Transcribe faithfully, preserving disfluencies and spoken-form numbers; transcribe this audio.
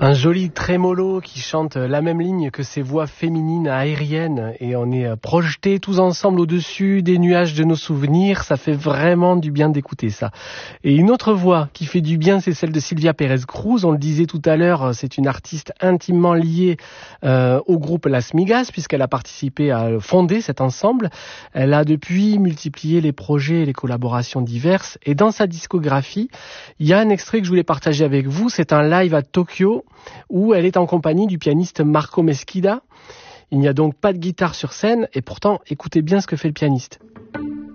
Un joli trémolo qui chante la même ligne que ces voix féminines aériennes et on est projetés tous ensemble au-dessus des nuages de nos souvenirs. Ça fait vraiment du bien d'écouter ça. Et une autre voix qui fait du bien, c'est celle de Sylvia Pérez-Cruz. On le disait tout à l'heure, c'est une artiste intimement liée euh, au groupe Las Migas puisqu'elle a participé à fonder cet ensemble. Elle a depuis multiplié les projets et les collaborations diverses. Et dans sa discographie, il y a un extrait que je voulais partager avec vous. C'est un live à Tokyo où elle est en compagnie du pianiste Marco Mesquida. Il n'y a donc pas de guitare sur scène et pourtant, écoutez bien ce que fait le pianiste.